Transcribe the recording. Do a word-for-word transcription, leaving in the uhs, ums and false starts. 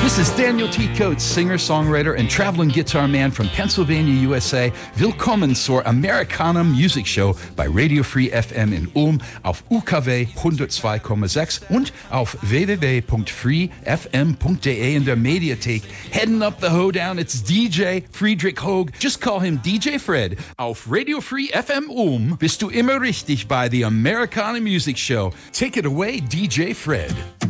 This is Daniel T. Coates, singer-songwriter and traveling guitar man from Pennsylvania, U S A. Willkommen zur Americana Music Show bei Radio Free F M in Ulm auf U K W hundertzwei Komma sechs und auf w w w punkt free f m punkt d e in der Mediathek. Heading up the hoedown, it's D J Friedrich Hoag. Just call him D J Fred. Auf Radio Free F M Ulm bist du immer richtig bei the Americana Music Show. Take it away, D J Fred.